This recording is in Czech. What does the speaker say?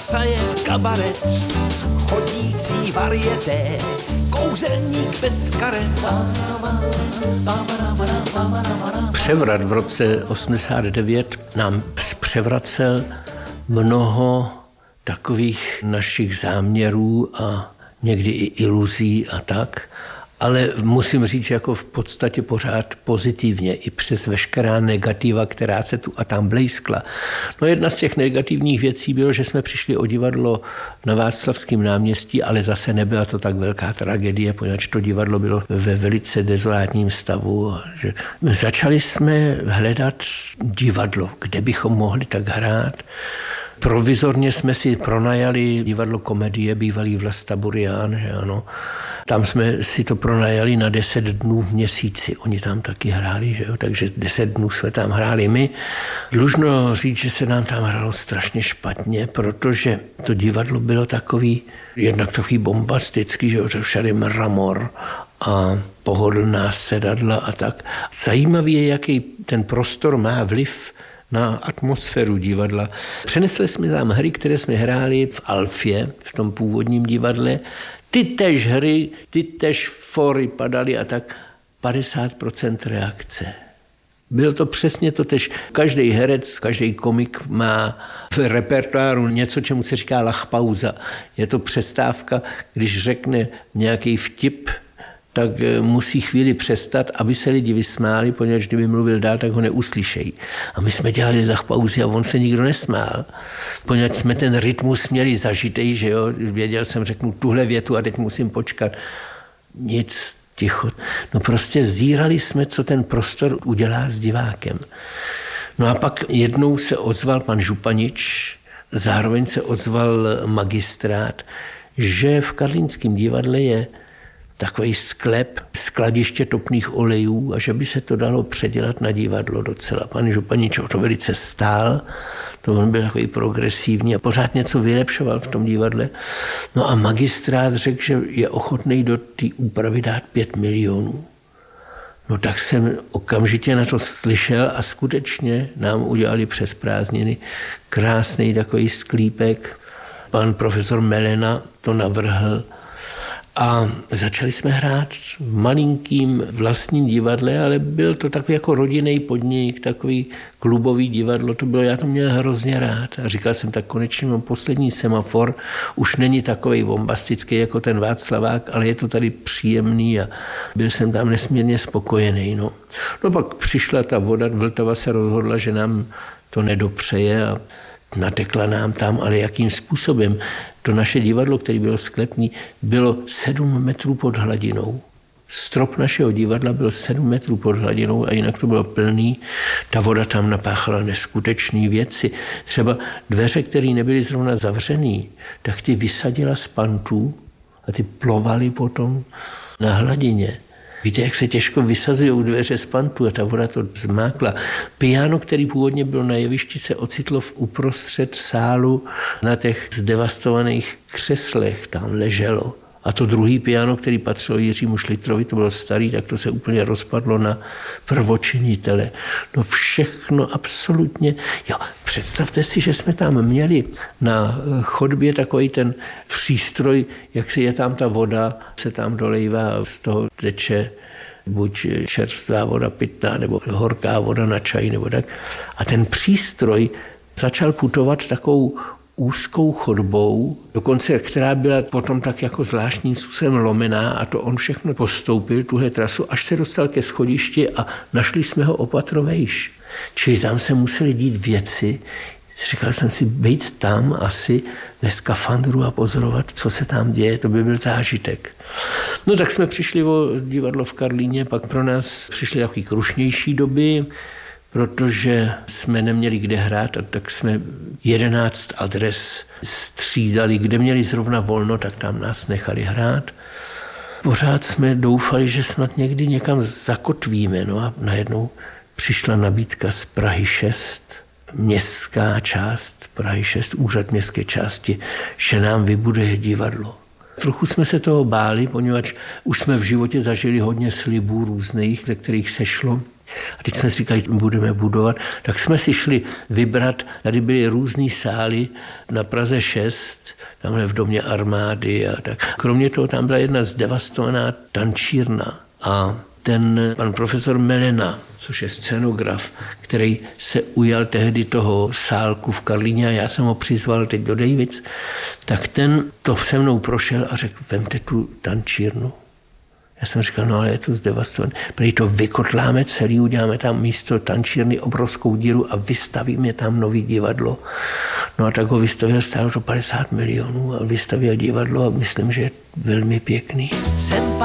Kasa je kabaret, chodící varieté, kouzelník bez karet. Převrat v roce 89 nám převracel mnoho takových našich záměrů a někdy i iluzí a tak. Ale musím říct, jako v podstatě pořád pozitivně, i přes veškerá negativa, která se tu a tam blejskla. No jedna z těch negativních věcí bylo, že jsme přišli o divadlo na Václavském náměstí, ale zase nebyla to tak velká tragédie, poněvadž to divadlo bylo ve velice dezolátním stavu. Že začali jsme hledat divadlo, kde bychom mohli tak hrát. Provizorně jsme si pronajali divadlo Komedie, bývalý Vlasta Burián, že ano. Tam jsme si to pronajali na 10 dnů v měsíci. Oni tam taky hráli, že jo? Takže 10 dnů jsme tam hráli my. Dlužno říct, že se nám tam hrálo strašně špatně, protože to divadlo bylo takový, jednak takový bombastický, že jo? Všade mramor a pohodlná sedadla a tak. Zajímavý je, jaký ten prostor má vliv na atmosféru divadla. Přenesli jsme tam hry, které jsme hráli v Alfě, v tom původním divadle. Ty též hry, ty též fóry padaly a tak 50% reakce. Bylo to přesně to tež. Každý herec, každý komik má v repertoáru něco, čemu se říká lachpauza. Je to přestávka, když řekne nějaký vtip, tak musí chvíli přestat, aby se lidi vysmáli, poněvadž kdyby mluvil dál, tak ho neuslyšejí. A my jsme dělali lachpauzy a on se nikdo nesmál. Poněvadž jsme ten rytmus měli zažitej, že jo, věděl jsem, řeknu tuhle větu a teď musím počkat. Nic, ticho. No prostě zírali jsme, co ten prostor udělá s divákem. No a pak jednou se ozval pan Županič, zároveň se ozval magistrát, že v Karlínském divadle je takový sklep, skladiště topných olejů a že by se to dalo předělat na divadlo docela. Pan Županič to velice stál, to on byl takový progresivní a pořád něco vylepšoval v tom divadle. No a magistrát řekl, že je ochotný do té úpravy dát 5 milionů. No tak jsem okamžitě na to slyšel a skutečně nám udělali přes prázdniny krásný takový sklípek. Pan profesor Melena to navrhl. A začali jsme hrát v malinkým vlastním divadle, ale byl to takový jako rodinný podnik, takový klubový divadlo, to bylo, já to měl hrozně rád. A říkal jsem, tak konečně mám poslední semafor, už není takový bombastický jako ten Václavák, ale je to tady příjemný a byl jsem tam nesmírně spokojený. No pak přišla ta voda, Vltava se rozhodla, že nám to nedopřeje a natekla nám tam, ale jakým způsobem. To naše divadlo, které bylo sklepní, bylo 7 metrů pod hladinou. Strop našeho divadla byl 7 metrů pod hladinou a jinak to bylo plný. Ta voda tam napáchala neskutečné věci. Třeba dveře, které nebyly zrovna zavřený, tak ty vysadila z pantů a ty plovaly potom na hladině. Víte, jak se těžko vysazují dveře z pantu a ta voda to zmákla. Piano, který původně bylo na jevišti, se ocitlo v uprostřed sálu na těch zdevastovaných křeslech. Tam leželo. A to druhý piano, který patřilo Jiřímu Šlitrovi, to bylo starý, tak to se úplně rozpadlo na prvočinitele. No všechno absolutně. Jo, představte si, že jsme tam měli na chodbě takový ten přístroj, jak si je tam ta voda, se tam dolejvá a z toho teče buď čerstvá voda pitná, nebo horká voda na čaj, nebo tak. A ten přístroj začal putovat takovou úzkou chodbou, dokonce která byla potom tak jako zvláštním způsobem lomená a to on všechno postoupil, tuhle trasu, až se dostal ke schodišti a našli jsme ho opatrovejš. Čili tam se museli dít věci, říkal jsem si, být tam asi ve skafandru a pozorovat, co se tam děje, to by byl zážitek. No tak jsme přišli o divadlo v Karlíně, pak pro nás přišly takový krušnější doby, protože jsme neměli kde hrát, a tak jsme 11 adres střídali, kde měli zrovna volno, tak tam nás nechali hrát. Pořád jsme doufali, že snad někdy někam zakotvíme, no a najednou přišla nabídka z Prahy 6, městská část Prahy 6, úřad městské části, že nám vybuduje divadlo. Trochu jsme se toho báli, poněvadž už jsme v životě zažili hodně slibů různých, ze kterých se šlo. A teď jsme si říkali, budeme budovat, tak jsme si šli vybrat, tady byly různý sály na Praze 6, tamhle v domě armády a tak. Kromě toho tam byla jedna zdevastovaná tančírna a ten pan profesor Melena, což je scenograf, který se ujal tehdy toho sálku v Karlíně a já jsem ho přizval teď do Davids, tak ten to se mnou prošel a řekl, vemte tu tančírnu. Já jsem říkal, no ale je to zdevastované. Prý to vykotláme celý, uděláme tam místo tančírny obrovskou díru a vystavíme tam nový divadlo. No a tak ho vystavil, stálo to 50 milionů a vystavil divadlo a myslím, že je velmi pěkný.